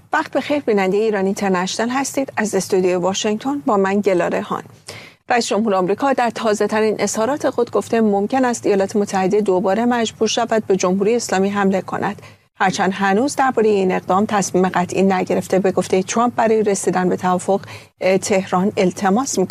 وقت بخیر، بیننده ایران اینترنشنال هستید. از استودیوی واشنگتن با من گلاره هان. رئیس جمهور آمریکا در تازه‌ترین اظهارات خود گفته ممکن است ایالات متحده دوباره مجبور شود به جمهوری اسلامی حمله کند. هرچند هنوز درباره این اقدام تصمیم قطعی نگرفته. به گفته ترامپ برای رسیدن به توافق تهران التماس